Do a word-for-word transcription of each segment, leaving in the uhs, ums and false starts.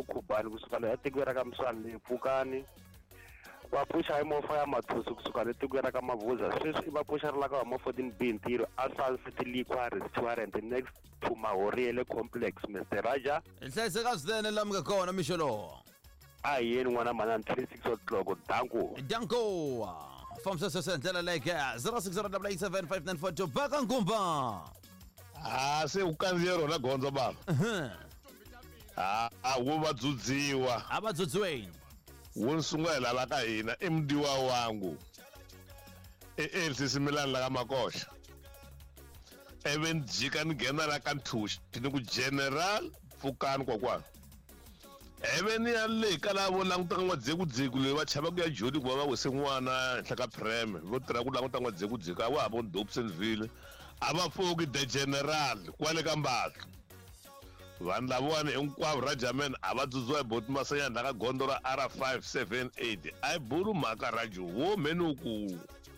yo Khubani kusuka le etikweni ra ka Mswani Pfukani va pusha hi mofa ya Mathusi kusuka le etikweni ra ka Mavuza sweswi va pusha rilaka va mo fourteen B Ntiro a Sunset Liquor Restaurant next to Mahoriele Complex Mister Raja Hlayiseka swinene laha mi nga kona mixolo. a yeni n'wana manana three six o'clock danko Danko fambisa sweswo hi ndlela like zero six zero eight eight seven five nine four two Baka Ngumba. Ah se u kandziye rona gondzo baba. Ah wo vadzudziwa. A va dzudziweni. Wo nsungela la ka hina i mudiwa wangu. E L C Similani la ka Makosha. Even jika ni nghena la ka Nthushi ni ku General Pfukani kokwana. Even ya le ka la vo langutaka n'wadzekudzeki leyi va chava ku ya Joni ku va va wese n'wana henhla ka Prem vo tirha ku languta n'wadzekudzeki a wa ha vo Dobsonville a va foki the General kwale ka Mbatlu vanhu lavawani hinkwavo Rajaman a va dzudziwa hi boti masanyana la ka gondo ra R five seven eight a hi bulu mhaka Raju wo menuku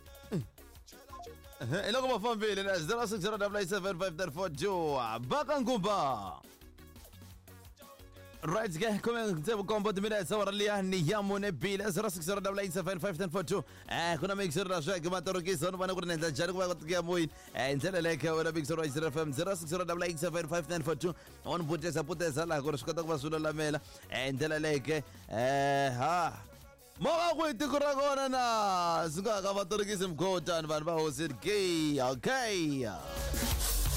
hi loko va fambile na zero six zero eight eight seven five nine four two Baka Ngumba. Right, ke come tsevu kombo timina tsawara liya ni yamune bile zero six zero eight eight seven five nine four two eh kuna make sure rasha ke matorokisa no bana ku nendla jari ku va ku ya moyini eh ndlela leke wena big zero zero F M zero six zero eight eight seven five nine four two on putesa putesa la ku ri swikota ku va swilo lamela eh ndlela leke eh ha Moga ku itiko ra kona na singa ka vatorokisi mkhotani vanhu va hosi gay okay